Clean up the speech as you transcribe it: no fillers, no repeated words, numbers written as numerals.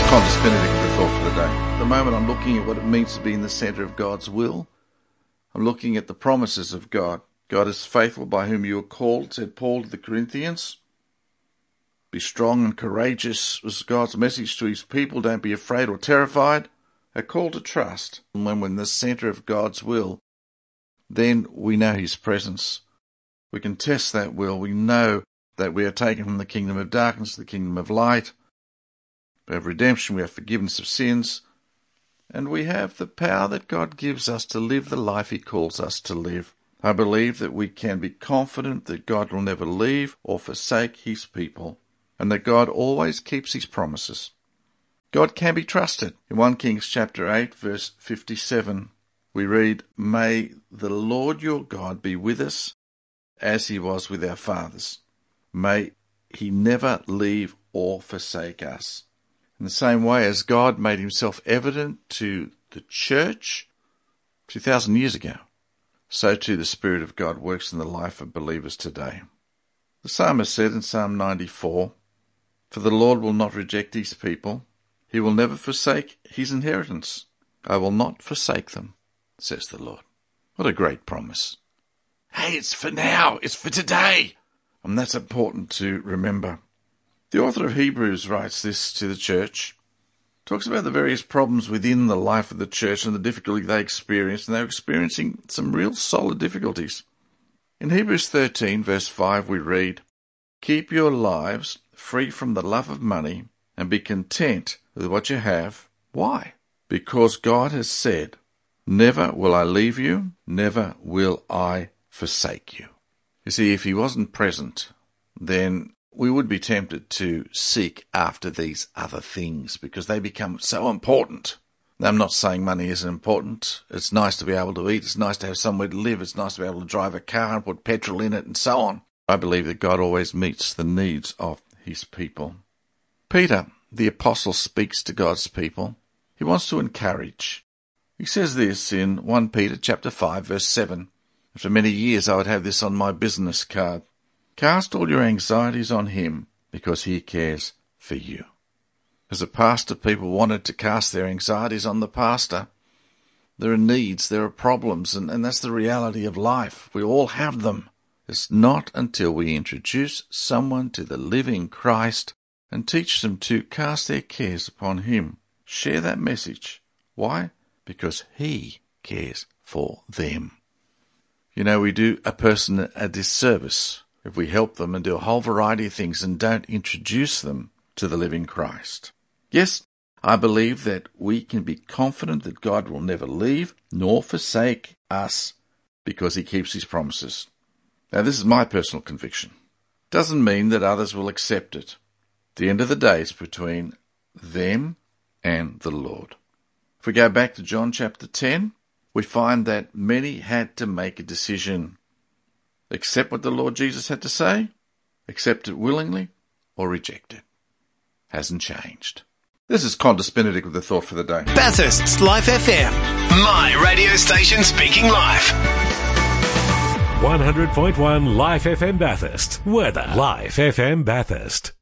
Qantas Benedict with the thought for the day. At the moment I'm looking at what it means to be in the centre of God's will. I'm looking at the promises of God. God is faithful by whom you are called, said Paul to the Corinthians. Be strong and courageous was God's message to his people. Don't be afraid or terrified. A call to trust. And when we're in the centre of God's will, then we know his presence. We can test that will. We know that we are taken from the kingdom of darkness to the kingdom of light. We have redemption, we have forgiveness of sins, and we have the power that God gives us to live the life he calls us to live. I believe that we can be confident that God will never leave or forsake his people, and that God always keeps his promises. God can be trusted. In 1 Kings chapter 8, verse 57, we read, "May the Lord your God be with us as he was with our fathers. May he never leave or forsake us." In the same way as God made himself evident to the church 2,000 years ago, so too the Spirit of God works in the life of believers today. The psalmist said in Psalm 94, "For the Lord will not reject his people. He will never forsake his inheritance. I will not forsake them, says the Lord." What a great promise. Hey, it's for now. It's for today. And that's important to remember. The author of Hebrews writes this to the church, talks about the various problems within the life of the church and the difficulty they experienced, and they're experiencing some real solid difficulties. In Hebrews 13, verse 5, we read, "Keep your lives free from the love of money and be content with what you have." Why? Because God has said, "Never will I leave you, never will I forsake you." You see, if he wasn't present, then we would be tempted to seek after these other things because they become so important. Now, I'm not saying money isn't important. It's nice to be able to eat. It's nice to have somewhere to live. It's nice to be able to drive a car and put petrol in it and so on. I believe that God always meets the needs of his people. Peter, the apostle, speaks to God's people. He wants to encourage. He says this in 1 Peter chapter 5, verse 7. "For many years I would have this on my business card. Cast all your anxieties on him because he cares for you." As a pastor, people wanted to cast their anxieties on the pastor. There are needs, there are problems, and that's the reality of life. We all have them. It's not until we introduce someone to the living Christ and teach them to cast their cares upon him. Share that message. Why? Because he cares for them. You know, we do a person a disservice if we help them and do a whole variety of things and don't introduce them to the living Christ. Yes, I believe that we can be confident that God will never leave nor forsake us because he keeps his promises. Now, this is my personal conviction. Doesn't mean that others will accept it. At the end of the day, it's between them and the Lord. If we go back to John chapter 10, we find that many had to make a decision. Accept what the Lord Jesus had to say, accept it willingly, or reject it. Hasn't changed. This is Qantas Benedict with the thought for the day. Bathurst's Life FM. My radio station speaking live. 100.1 Life FM Bathurst. Weather. Life FM Bathurst.